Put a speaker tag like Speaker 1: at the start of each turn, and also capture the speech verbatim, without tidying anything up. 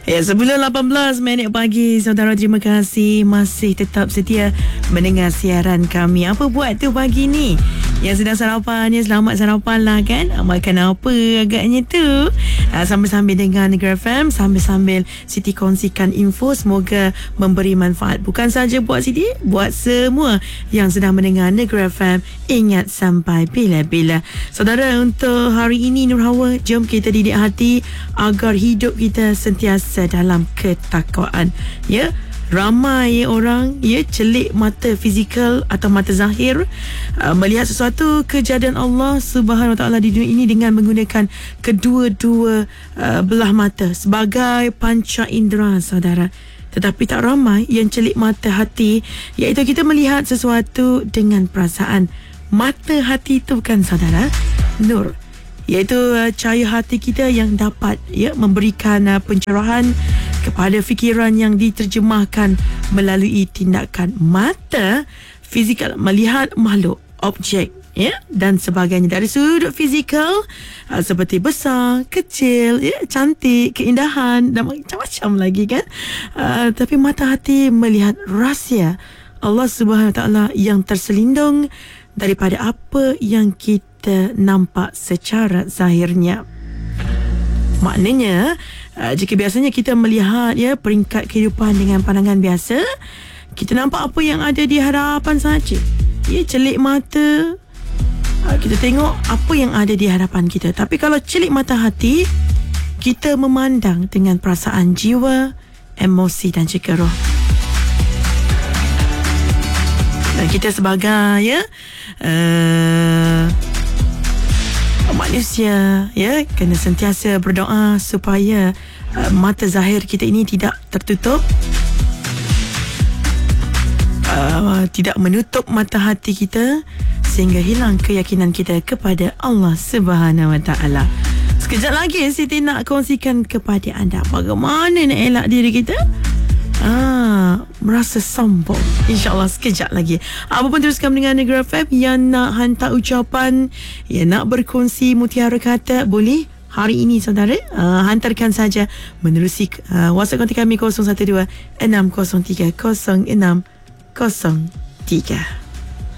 Speaker 1: Ya, sebelum lapan belas minit pagi, saudara, terima kasih masih tetap setia mendengar siaran kami. Apa buat tu pagi ni? Yang sedang sarapan, ya, selamat sarapan lah kan. Makan apa agaknya tu? Uh, sambil-sambil dengar Negeri F M, sambil-sambil Siti kongsikan info, semoga memberi manfaat. Bukan saja buat Siti, buat semua yang sedang mendengar Negeri F M. Ingat sampai bila-bila. Saudara, untuk hari ini Nur Hawa, jom kita didik hati agar hidup kita sentiasa dalam ketakwaan. Ya, ramai orang ya celik mata fizikal atau mata zahir uh, melihat sesuatu kejadian Allah Subhanahu Wa Taala di dunia ini dengan menggunakan kedua-dua uh, belah mata sebagai panca indera, saudara. Tetapi tak ramai yang celik mata hati, iaitu kita melihat sesuatu dengan perasaan. Mata hati itu bukan, saudara, nur, iaitu uh, cahaya hati kita yang dapat ya memberikan uh, pencerahan kepada fikiran yang diterjemahkan melalui tindakan. Mata fizikal melihat makhluk, objek, ya, dan sebagainya dari sudut fizikal, uh, seperti besar, kecil, ya, cantik, keindahan dan macam-macam lagi kan. Uh, tapi mata hati melihat rahsia Allah Subhanahu Wa Taala yang terselindung daripada apa yang kita nampak secara zahirnya. Maknanya, uh, jika biasanya kita melihat ya peringkat kehidupan dengan pandangan biasa, kita nampak apa yang ada di hadapan saja. Ya, celik mata, uh, kita tengok apa yang ada di hadapan kita. Tapi kalau celik mata hati, kita memandang dengan perasaan jiwa, emosi dan juga roh. Dan kita sebagai ya uh, manusia ya kena sentiasa berdoa supaya uh, mata zahir kita ini tidak tertutup, uh, tidak menutup mata hati kita sehingga hilang keyakinan kita kepada Allah Subhanahu Wa Taala. Sekejap lagi Siti nak kongsikan kepada anda bagaimana nak elak diri kita Ah, merasa sombong. InsyaAllah sekejap lagi. Apa pun teruskan dengan Negeri F M. Yang nak hantar ucapan, yang nak berkongsi mutiara kata, boleh hari ini, saudara. uh, Hantarkan saja menerusi uh, WhatsApp kontak kami kosong satu dua enam kosong tiga kosong enam kosong tiga.